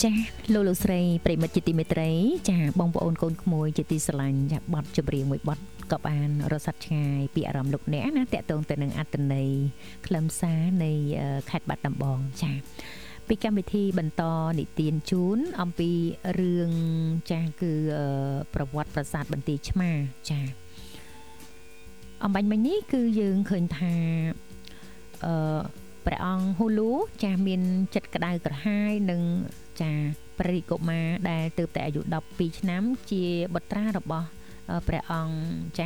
ចាលោកលោកស្រីប្រិមិត្តជាទីមេត្រីចាបងប្អូនកូនក្មួយជាទីស្រឡាញ់ចាបត់ចម្រៀងមួយបត់ក៏បានរត់សាត់ឆ្ងាយពីអារម្មណ៍លោកអ្នកណាតកតងទៅនឹងអត្តន័យខ្លឹមសារនៃខេត្តបាត់ដំបងចាពីកម្មវិធីបន្តនិទានជូនអំពីរឿងចាគឺប្រវត្តិប្រាសាទបន្ទាយឆ្មាចាអំបញ្ញមិញនេះគឺយើងឃើញថាព្រះអង្គហ៊ូលូចាមានចិត្តក្តៅក្រហាយនិងចាព្រះរាជកុមារដែលទើបតែអាយុ12ឆ្នាំជាបុត្រារបស់ព្រះអង្គចា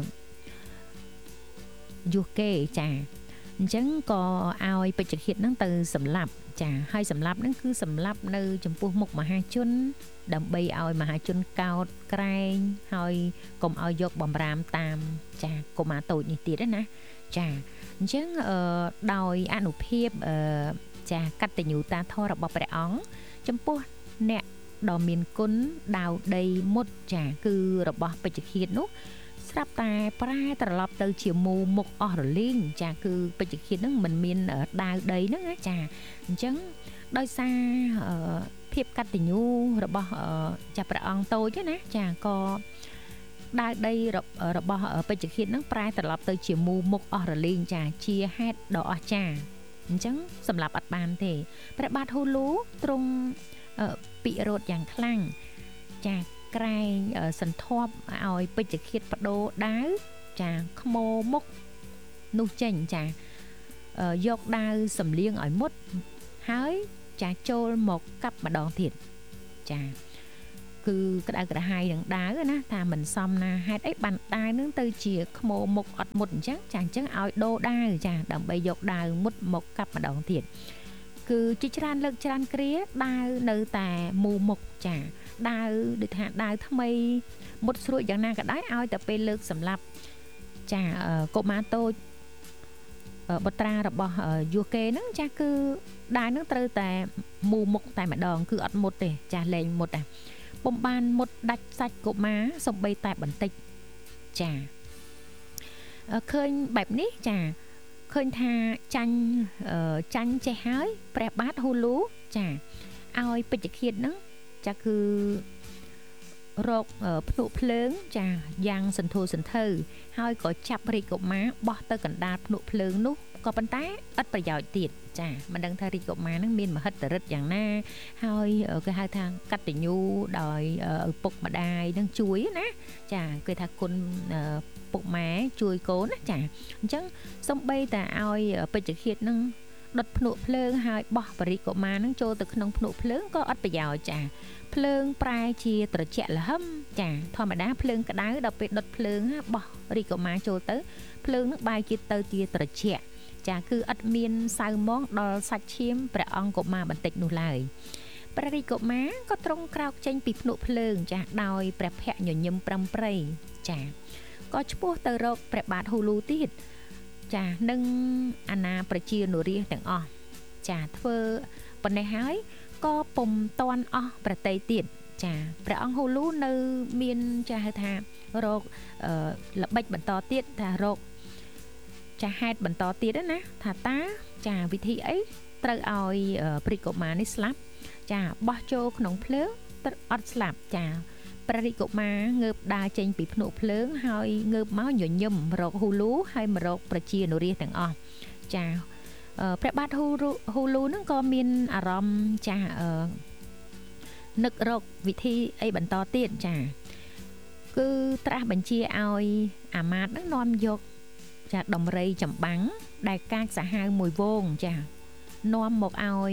យុគេចាអញ្ចឹងក៏ឲ្យពេជ្ឈឃាតហ្នឹងទៅសម្លាប់ចាហើយសម្លាប់ហ្នឹងគឺសម្លាប់នៅចំពោះមុខមហាជនដើម្បីឲ្យមហាជនកោតក្រែងហើយកុំឲ្យយកបំរាមតាមចាកុមារតូចនេះទៀតណាចាអញ្ចឹងដោយអនុភាពចាកតញ្ញូតាធម៌របស់ព្រះអង្គចំពោះអ្នកដ៏មានគុណដាវដីមុតចាគឺរបស់ពេជ្ឈឃាតនោះស្រាប់តែប្រែត្រឡប់ទៅជាមូមុខអស់រលីងចាគឺពេជ្ឈឃាតហ្នឹងមិនមានដាវដីហ្នឹងណាចាអញ្ចឹងដោយសារភាពកតញ្ញូរបស់ចាព្រះអង្គតូចណាចាក៏ដាវដីរបស់ពេជ្ឈឃាតហ្នឹងប្រែត្រឡប់ទៅជាមូមុខអស់រលីងចាជាហេតុដ៏អស្ចារ្យអញ្ចឹងសម្រាប់អត់បានទេព្រះបាទហ៊ូលូទ្រង់ពិរោធយ៉ាងខ្លាំងចាក្រែងសន្ធាប់ឲ្យពេជ្ឈឃាតបដូរដាវចាខ្មោមុខនោះចេញចាយកដាវសំលៀងឲ្យមុតហើយចាចូលមកកាប់ម្ដងទៀតចាគឺក្តៅក្រហាយនឹងដាវណាថាមិនសមណាហេតុអីបានដាវនឹងទៅជាខ្មោមុខអត់មុតអញ្ចឹងចាអញ្ចឹងឲ្យដូរដាវចាដើម្បីយកដាវមុតមកកាប់ម្ដងទៀតគឺជាច្រើនលើកច្រើនគ្រាដាវនៅតែមូមុខចាដាវដូចថាដាវថ្មីមុតស្រួចយ៉ាងណាក៏ដោយឲ្យតែពេលលើកសម្រាប់ចាកុមារតូចបុត្រារបស់យូកេហ្នឹងចាគឺដាវហ្នឹងត្រូវតែមូមុខតែម្ដងគឺអត់មុតទេចាលែងមុតពុំបានមុតដាច់សាច់កុមារសំបីតែបន្តិចចាឃើញបែបនេះចាឃើញថាចាញ់ចេះហើយព្រះបាទហ៊ូលូចាឲ្យពេជ្ឈឃាតហ្នឹងចាគឺរកភ្នក់ភ្លើងចាយ៉ាងសន្ធោសន្ធៅហើយក៏ចាប់រាជកុមារបោះទៅកណ្ដាលភ្នក់ភ្លើងនោះក៏ប៉ុន្តែឥតប្រយោជន៍ទៀតចាមិនដឹងថារាជកុមារនឹងមានមហិទ្ធិឫទ្ធិយ៉ាងណាហើយគេហៅថាកតញ្ញូដោយឪពុកម្ដាយនឹងជួយណាចាគេថាគុណពុកម៉ែជួយកូនណាចាអញ្ចឹងសំបីតែឲ្យពេជ្ឈឃាតនឹងដុតភ្នក់ភ្លើងហើយបោះបរិកុមារនឹងចូលទៅក្នុងភ្នក់ភ្លើងក៏អត់ប្រយោជន៍ចាភ្លើងប្រែជាត្រជាក់ល្ហឹមចាធម្មតាភ្លើងក្តៅដល់ពេលដុតភ្លើងបោះរិកុមារចូលទៅភ្លើងនឹងបែរជាទៅជាត្រជាក់ចាគឺអត់មានសៅមងដល់សាច់ឈាមព្រះអង្គកុមារបន្តិចនោះឡើយព្រះរាជកុមារក៏ទ្រង់ក្រោកចេញពីភ្នក់ភ្លើងចាដោយព្រះភ័ក្រញញឹមប្រំប្រៃចាក៏ឆ្ពោះទៅរកព្រះបាទហ៊ូលូទៀតចានិងអាណាប្រជានុរាស្ត្រទាំងអស់ចាធ្វើប៉ុណ្ណេះហើយក៏ពុំតាន់អស់ប្រតិទៀតចាព្រះអង្គហ៊ូលូនៅមានចាហៅថារកល្បិចបន្តទៀតថារកចាហេតុបន្តទៀតណាថាតាចាវិធីអីត្រូវឲ្យព្រិកុមារនេះស្លាប់ចាបោះចូលក្នុងភ្លើងអត់ស្លាប់ចាព្រះរាជកុមារងើបដើរចេញពីភ្នក់ភ្លើងហើយងើបមកញញឹមរកហ៊ូលូហើយមករកប្រជានុរាស្ត្រទាំងអស់ចាព្រះបាទហ៊ូលូនឹងក៏មានអារម្មណ៍ចានឹករកវិធីអីបន្តទៀតចាគឺត្រាស់បញ្ជាឲ្យអាមាត្យនឹងនាំយកចាដំរីចម្បាំងដែលកាចសាហាវមួយវងចានាំមកឲ្យ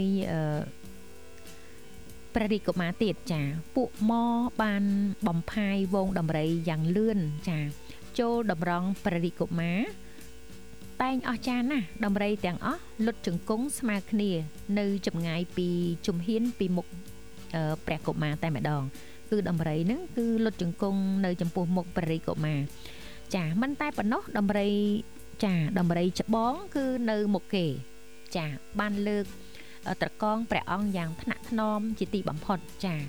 ព្រះរាជកុមារទៀតចាពួកម៉បានបំផាយវងដំរីយ៉ាងលឿនចាចូលតម្រង់ព្រះរាជកុមារតែងអស្ចារ្យណាស់ដំរីទាំងអស់លុតជង្គង់ស្មើគ្នានៅចម្ងាយពីជំហានពីមុខព្រះកុមារតែម្ដងគឺដំរីហ្នឹងគឺលុតជង្គង់នៅចំពោះមុខព្រះរាជកុមារចាមិនតែប៉ុណ្ណោះដំរីច្បងគឺនៅមុខគេចាបានលើកត្រកងព្រះអង្គយ៉ាងថ្នាក់ថ្នមជាទីបំផុតចា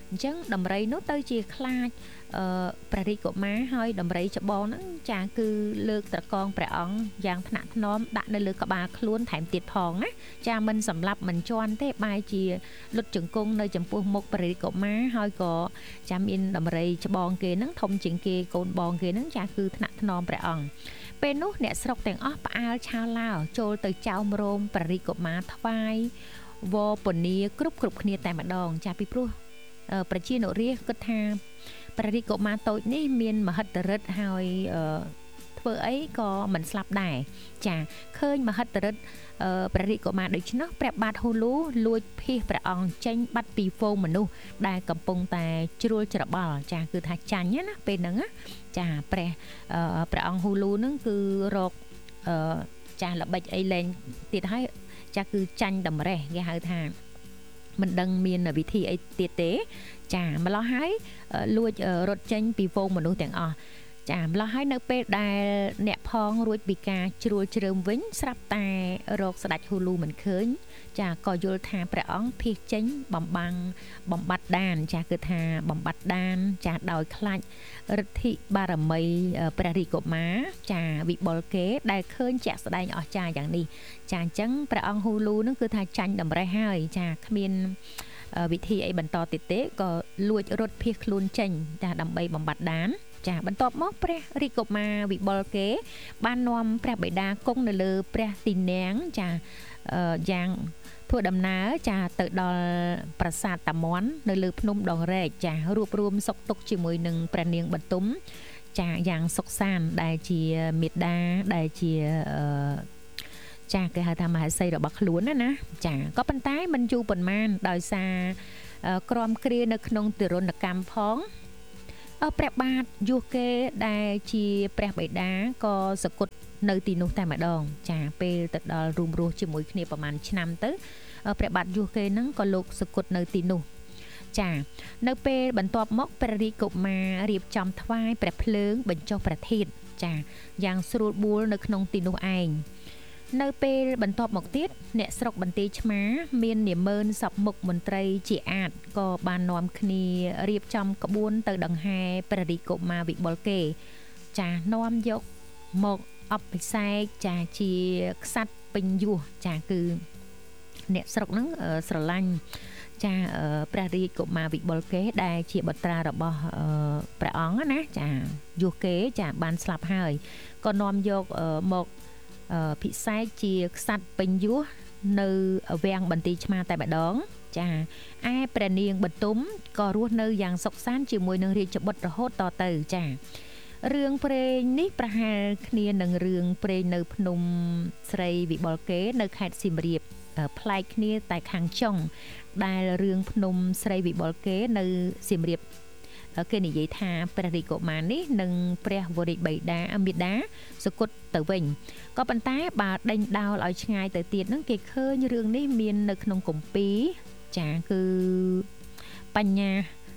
អញ្ចឹងដំរីនោះទៅជាខ្លាចព្រះរាជកុមារហើយដំរីច្បងហ្នឹងចាគឺលើកត្រកងព្រះអង្គយ៉ាងថ្នាក់ថ្នមដាក់នៅលើក្បាលខ្លួនថែមទៀតផងណាចាមិនសម្លាប់មិនជន់ទេបែរជាលុតជង្គង់នៅចំពោះមុខព្រះរាជកុមារហើយក៏ចាមានដំរីច្បងគេហ្នឹងធំជាងគេកូនបងគេហ្នឹងចាគឺថ្នាក់ថ្នមព្រះអង្គពេលនោះអ្នកស្រុកទាំងអស់ផ្អើលឆាឡោចូលទៅចោមរោមព្រះរាជកុមារថ្វាយវពនីគ្រប់គ្នាតែម្ដងចាពីព្រោះប្រជានុរាស្ត្រគិតថាព្រះរាជកុមារតូចនេះមានមហិទ្ធិឫទ្ធិហើយធ្វើអីក៏មិនស្លាប់ដែរចាឃើញមហិទ្ធិឫទ្ធិព្រះរាជកុមារដូច្នោះព្រះបាទហូលូលួចភៀសព្រះអង្គចេញបាត់ពីហ្វូងមនុស្សដែលកំពុងតែជ្រួលច្របល់ចាគឺថាចាញ់ណាពេលហ្នឹងចាព្រះអង្គហូលូហ្នឹងគឺរកចាល្បិចអីលែងទៀតហើយចាគឺចាញ់តម្រេះគេហៅថាមិនដឹងមានវិធីអីទៀតទេចាម្ល៉េះហើយលួចរត់ចេញពីហ្វូងមនុស្សទាំងអស់ចាម្ល៉េះហើយនៅពេលដែលអ្នកផងរួចពីការជ្រួលជ្រើមវិញស្រាប់តែរកស្ដេចហ៊ូលូមិនឃើញចាក៏យល់ថាព្រះអង្គភៀសចេញបំបត្តិដានចាគឺថាបំបត្តិដានចាដោយខ្លាចឫទ្ធិបារមីព្រះរាជកុមារចាវិបុលគេដែលឃើញជាក់ស្ដែងអស្ចារ្យយ៉ាងនេះចាអញ្ចឹងព្រះអង្គហ៊ូលូនឹងគឺថាចាញ់តម្រេះហើយចាគ្មានវិធីអីបន្តទៀតទេក៏លួចរត់ភៀសខ្លួនចេញចាដើម្បីបំបត្តិដានចាបន្ទាប់មកព្រះរាជកុមារវិបុលគេបាននាំព្រះបិតាគង់នៅលើព្រះទីនាំងចាយ៉ាងធ្វើដំណើរចាទៅដល់ប្រាសាទតាមាន់នៅលើភ្នំដងរែកចារួបរวมសុខទុក្ខជាមួយនឹងព្រះនាងបន្ទុំចាយ៉ាងសុខសាន្តដែលជាមេត្តាដែលជាចាគេហៅថាមហេសីរបស់ខ្លួនណាចាក៏ប៉ុន្តែមិនយូរប៉ុន្មានដោយសារក្រំគ្រានៅក្នុងទារុណកម្មផងព្រះបាទយោគេដែលជាព្រះបិតាក៏សគត់នៅទីនោះតែម្ដងចាពេលទៅដល់រួមរស់ជាមួយគ្នាប្រហែលឆ្នាំទៅព្រះបាទយោគេហ្នឹងក៏លោកសគត់នៅទីនោះចានៅពេលបន្ទាប់មកព្រះរាជកុមាររៀបចំថ្វាយព្រះភ្លើងបញ្ចុះប្រធានចាយ៉ាងស្រួលបួលនៅក្នុងទីនោះឯងនៅពេលបន្ទាប់មកទៀតអ្នកស្រុកបន្ទាយឆ្មាមាននាម៉ឺនសពមុខមន្ត្រីជាអាចក៏បាននាំគ្នារៀបចំក្បួនទៅដង្ហែព្រះរាជកុមារវិបុលគេចានាំយកមកអភិសេកចាជាក្សត្រពេញយោះចាគឺអ្នកស្រុកហ្នឹងស្រឡាញ់ចាព្រះរាជកុមារវិបុលគេដែលជាបុត្រារបស់ព្រះអង្គណាចាយោះគេចាបានស្លាប់ហើយក៏នាំយកមកពិសេសជាក្សត្រពេញយោះនៅវាំងបន្ទាយឆ្មាតែម្ដងចាឯព្រះនាងបន្ទុំក៏រស់នៅយ៉ាងសុខសាន្តជាមួយនឹងរាជបុត្ររហូតតទៅចារឿងព្រេងនេះប្រហែលគ្នានឹងរឿងព្រេងនៅភ្នំស្រីវិបុលគេនៅខេត្តសៀមរាបប្លែកគ្នាតែខាងចុងដែលរឿងភ្នំស្រីវិបុលគេនៅសៀមរាបគេនិយាយថាព្រះរាជកុមារនេះនិងព្រះវរិយបិតាមេដាសគត់ទៅវិញក៏ប៉ុន្តែបើដេញដោលឲ្យឆ្ងាយទៅទៀតហ្នឹងគេឃើញរឿងនេះមាននៅក្នុងគម្ពីរចាគឺបញ្ញា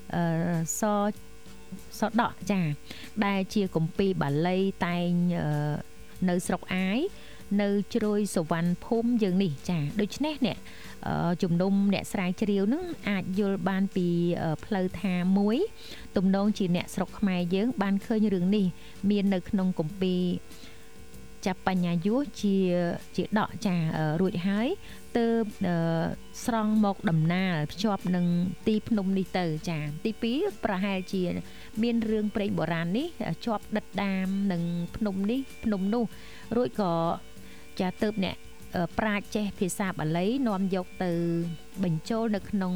សដកចាដែលជាគម្ពីរបាលីតែងនៅស្រុកអាយនៅជ្រោយសវណ្ណភូមិយើងនេះចាដូច្នេះអ្នកជំនុំអ្នកស្រាវជ្រាវនឹងអាចយល់បានពីផ្លូវថាមួយទំនងជាអ្នកស្រុកខ្មែរយើងបានឃើញរឿងនេះមាននៅក្នុងគម្ពីរចាប់បញ្ញាយុជាដកចារួចហើយទើបស្រង់មកដំណើរភ្ជាប់នឹងទីភ្នំនេះទៅចាទី2ប្រហែលជាមានរឿងព្រេងបុរាណនេះជាប់ដិតដាមនឹងភ្នំនេះភ្នំនោះរួចក៏ចាទើបអ្នកប្រាជ្ញចេះភាសាបាលីនាំយកទៅបញ្ចូលនៅក្នុង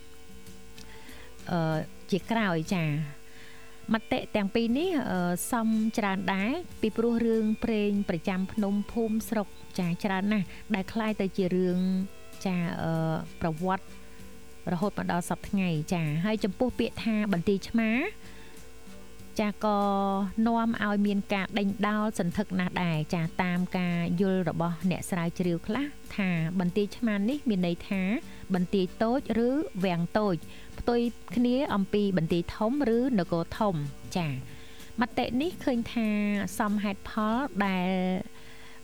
ជាក្រោយចាមតិទាំងពីរនេះសំច្រើនដែរពីព្រោះរឿងព្រេងប្រចាំភ្នំភូមិស្រុកចាច្រើនណាស់ដែលคล้ายទៅជារឿងចាប្រវត្តិរហូតមកដល់សប្តាហ៍ថ្ងៃចាហើយចំពោះពាក្យថាបន្ទាយឆ្មាចាក៏នាំឲ្យមានការដេញដោលសន្ធឹកណាស់ដែរចាតាមការយល់របស់អ្នកស្រាវជ្រាវខ្លះថាបន្ទាយឆ្មានេះមានន័យថាបន្ទាយតូចឬវាំងតូចផ្ទុយគ្នាអំពីបន្ទាយធំឬនគរធំចាមតិនេះឃើញថាសមហេតុផលដែល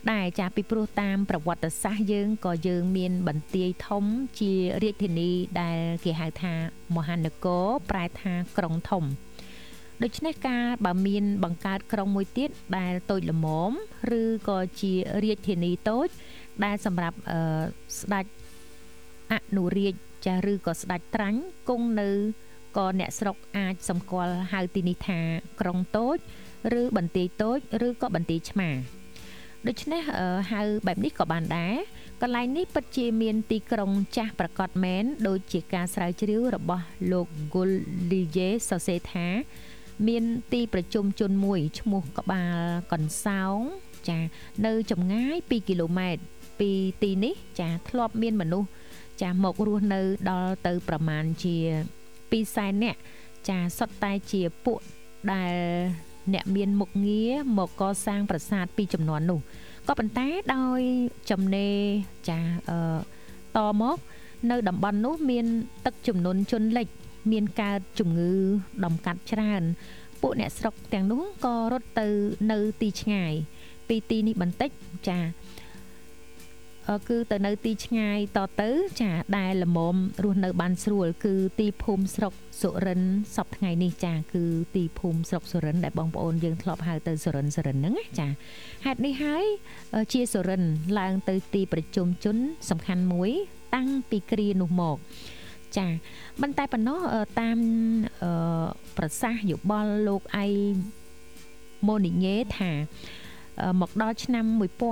ដែរចាពីព្រោះតាមប្រវត្តិសាស្ត្រយើងក៏យើងមានបន្ទាយធំជារាជធានីដែលគេហៅថាមហានគរប្រែថាក្រុងធំដូច្នេះការបើមានបង្កើតក្រុងមួយទៀតដែលតូចល្មមឬក៏ជារាជធានីតូចដែលសម្រាប់ស្ដេចអនុរាជចាឬក៏ស្ដេចត្រាញ់គង់នៅក៏អ្នកស្រុកអាចសម្គាល់ហៅទីនេះថាក្រុងតូចឬបន្ទាយតូចឬក៏បន្ទាយឆ្មាដូច្នេះហៅបែបនេះក៏បានដែរកន្លែងនេះពិតជាមានទីក្រុងចាស់ប្រកបមែនដូចជាការស្រាវជ្រាវរបស់លោក Gullier សរសេរថាមានទីប្រជុំជនមួយឈ្មោះក្បាលកន្សោងចានៅចម្ងាយ2គីឡូម៉ែត្រពីទីនេះចាធ្លាប់មានមនុស្សចាមករស់នៅដល់ទៅប្រមាណជា200,000នាក់ចាសុទ្ធតែជាពួកដែលអ្នកមានមុខងារមកកសាងប្រាសាទពីចំនួននោះក៏ប៉ុន្តែដោយចំណេរចាតមកនៅតំបន់នោះមានទឹកជំនន់ជន់លិចមានកើតជំងឺដំកាត់ច្រើនពួកអ្នកស្រុកទាំងនោះក៏រត់ទៅនៅទីឆ្ងាយពីទីនេះបន្តិចចាគឺទៅនៅទីឆ្ងាយតទៅចាដែលល្មមរស់នៅបានស្រួលគឺទីភូមិស្រុកសុរិនសពថ្ងៃនេះចាគឺទីភូមិស្រុកសុរិនដែលបងប្អូនយើងធ្លាប់ហៅទៅសុរិនហ្នឹងចាហេតុនេះហើយជាសុរិនឡើងទៅទីប្រជុំជនសំខាន់មួយតាំងពីគ្រានោះមកចាមិនតែប៉ុណ្ណោះតាមប្រសាសន៍យោបល់លោកអៃម៉ូនីញ៉េថាមកដល់ឆ្នាំ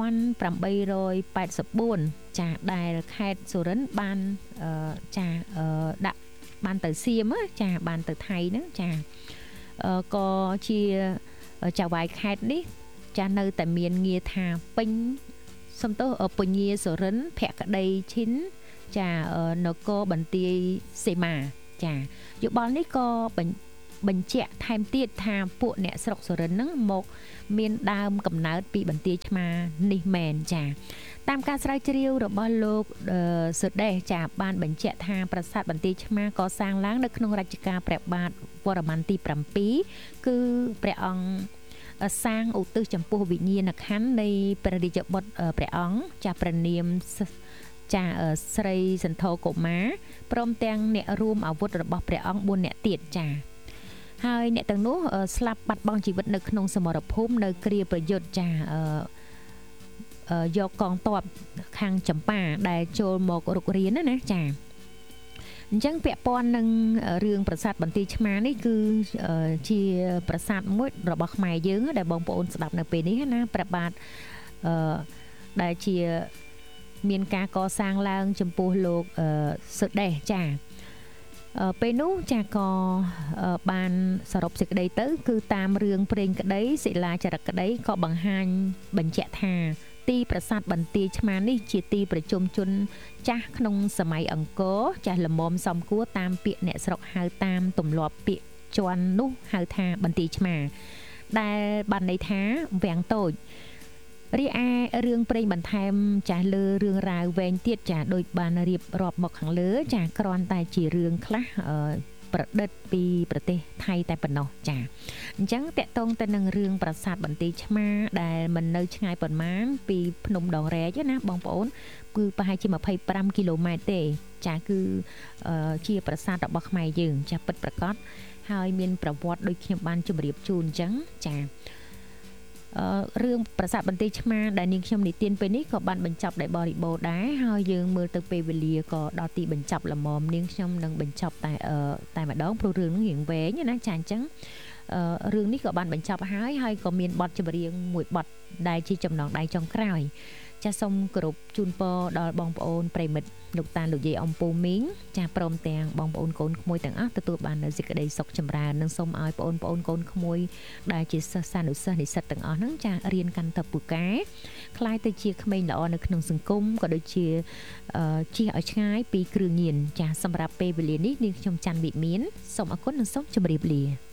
1884ចាដែលខេត្តសុរិនបានចាដាក់បានទៅសៀមចាបានទៅថៃហ្នឹងចាក៏ជាចៅហ្វាយខេត្តនេះចានៅតែមានងារថាពេញសំទោសពញាសុរិនភក្តីឈិនចានគរបន្ទាយសេមាចាយោបល់នេះក៏បញ្ជាក់ថែមទៀតថាពួកអ្នកស្រុកសុរិនហ្នឹងមកមានដើមកំណើតពីបន្ទាយឆ្មានេះមែនចាតាមការស្រាវជ្រាវរបស់លោកសុដេសចាបានបញ្ជាក់ថាប្រាសាទបន្ទាយឆ្មាកសាងឡើងនៅក្នុងរជ្ជកាលព្រះបាទវរ្ម័នទី7គឺព្រះអង្គសាងឧទ្ទិសចំពោះវិញ្ញាណក្ខន្ធនៃព្រះរាជបុត្រព្រះអង្គចាព្រះនាមចាស្រីសន្ធរកុមារព្រមទាំងអ្នករួមអាវុធរបស់ព្រះអង្គ4នាក់ទៀតចាហើយអ្នកទាំងនោះស្លាប់បាត់បង់ជីវិតនៅក្នុងសមរភូមិនៅគ្រាប្រយុទ្ធចាយកកងទ័ពខាងចម្ប៉ាដែលចូលមករុករានណាចាអញ្ចឹងពាក់ព័ន្ធនឹងរឿងប្រាសាទបន្ទាយឆ្មានេះគឺជាប្រាសាទមួយរបស់ខ្មែរយើងដែលបងប្អូនស្ដាប់នៅពេលនេះណាព្រះបាទដែលជាមានការកសាងឡើងចំពោះលោកសុដេសចាពេលនោះចាក៏បានសរុបសេចក្តីទៅគឺតាមរឿងព្រេងក្តីសិលាចារឹកក្តីក៏បង្ហាញបញ្ជាក់ថាទីប្រាសាទបន្ទាយឆ្មានេះជាទីប្រជុំជនចាស់ក្នុងសម័យអង្គរចាស់ល្មមសំគួរតាមពាក្យអ្នកស្រុកហៅតាមទម្លាប់ពាក្យជាន់នោះហៅថាបន្ទាយឆ្មាដែលបានន័យថាវាំងតូចរីឯរឿងព្រេងបន្ថែមចាស់លើរឿងរ៉ាវវែងទៀតចាដូចបានរៀបរាប់មកខាងលើចាគ្រាន់តែជារឿងខ្លះប្រឌិតពីប្រទេសថៃតែប៉ុណ្ណោះចាអញ្ចឹងតកតងទៅនឹងរឿងប្រាសាទបន្ទាយឆ្មាដែលមិននៅឆ្ងាយប៉ុន្មានពីភ្នំដងរែកណាបងប្អូនគឺប្រហែលជា25គីឡូម៉ែត្រទេចាគឺជាប្រាសាទរបស់ខ្មែរយើងចាពិតប្រាកដហើយមានប្រវត្តិដូចខ្ញុំបានជម្រាបជូនអញ្ចឹងចារឿងប្រាសាទបន្ទាយឆ្មាដែលនាងខ្ញុំនិទានពេលនេះក៏បានបញ្ចប់ដោយបរិបូរណ៍ដែរហើយយើងមើលទៅពេលវេលាក៏ដល់ទីបញ្ចប់ល្មមនាងខ្ញុំនឹងបញ្ចប់តែម្ដងព្រោះរឿងនេះរៀងវែងណាចាអញ្ចឹងរឿងនេះក៏បានបញ្ចប់ហើយក៏មានបទចម្រៀងមួយបទដែលជាចំណងដៃចុងក្រោយចាសូមគោរពជូនពរដល់បងប្អូនប្រិមិត្តលោកតាលោកយាយអំពូមីងចាព្រមទាំងបងប្អូនកូនក្មួយទាំងអស់ទទួលបាននូវសេចក្តីសុខចម្រើននិងសូមឲ្យបងប្អូនកូនក្មួយដែលជាសិស្សានុសិស្សនិស្សិតទាំងអស់ហ្នឹងចារៀនកាន់តែពូកែខ្លាយទៅជាក្មេងល្អនៅក្នុងសង្គមក៏ដូចជាជៀសឲ្យឆ្ងាយពីគ្រឿងញៀនចាសម្រាប់ពេលវេលានេះនាងខ្ញុំច័ន្ទវិមានសូមអរគុណនិងសូមជម្រាបលា